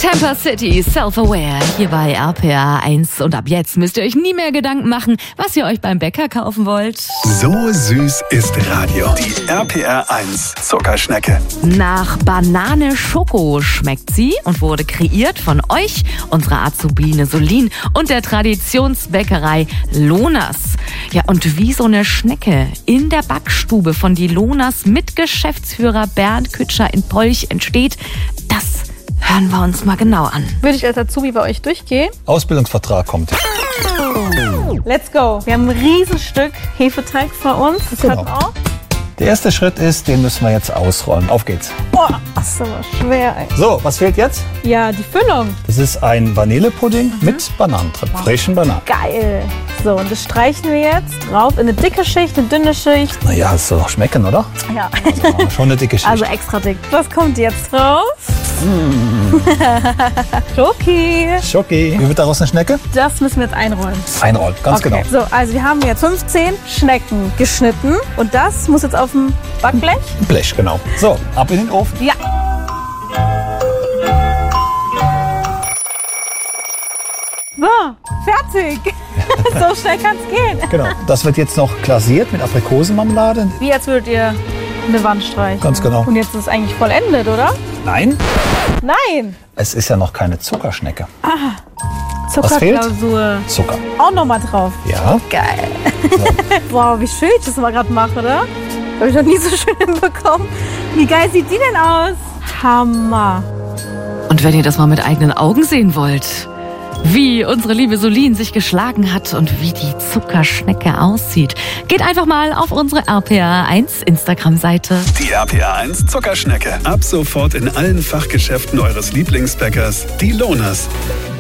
Tampa City, Self-Aware, hier bei RPA 1. Und ab jetzt müsst ihr euch nie mehr Gedanken machen, was ihr euch beim Bäcker kaufen wollt. So süß ist Radio. Die RPA 1 Zuckerschnecke. Nach Banane Schoko schmeckt sie und wurde kreiert von euch, unserer Azubine Solin und der Traditionsbäckerei Lonas. Ja, und wie so eine Schnecke in der Backstube von die Lonas mit Geschäftsführer Bernd Kütscher in Polch entsteht, das hören wir uns mal genau an. Würde ich als Azubi bei euch durchgehen? Ausbildungsvertrag kommt. Let's go. Wir haben ein Riesenstück Hefeteig vor uns. Das Genau. hat auch. Der erste Schritt ist, den müssen wir jetzt ausrollen. Auf geht's. Boah, das ist aber schwer, ey. So, was fehlt jetzt? Ja, die Füllung. Das ist ein Vanillepudding mit Bananen drin. Frischen Bananen. Geil. So, und das streichen wir jetzt drauf in eine dicke Schicht, eine dünne Schicht. Naja, es soll doch schmecken, oder? Ja. Also, schon eine dicke Schicht. Also extra dick. Was kommt jetzt drauf? Schoki. Schoki. Wie wird daraus eine Schnecke? Das müssen wir jetzt einrollen. Einrollen, ganz genau. So, also wir haben jetzt 15 Schnecken geschnitten. Und das muss jetzt auf dem Backblech. Blech, genau. So, ab in den Ofen. Ja. So, fertig. So schnell kann es gehen. Genau. Das wird jetzt noch glasiert mit Aprikosenmarmelade. Wie als würdet ihr eine Wand streichen. Ganz genau. Und jetzt ist es eigentlich vollendet, oder? Nein, Nein. es ist ja noch keine Zuckerschnecke. Zuckerklausur. Zucker. Auch noch mal drauf. Ja. Geil. Wow, wie schön ich das mal gerade mache, oder? Habe ich noch nie so schön hinbekommen. Wie geil sieht die denn aus? Hammer. Und wenn ihr das mal mit eigenen Augen sehen wollt, wie unsere liebe Solin sich geschlagen hat und wie die Zuckerschnecke aussieht, geht einfach mal auf unsere RPA 1 Instagram-Seite. Die RPA 1 Zuckerschnecke. Ab sofort in allen Fachgeschäften eures Lieblingsbäckers, die Lonas.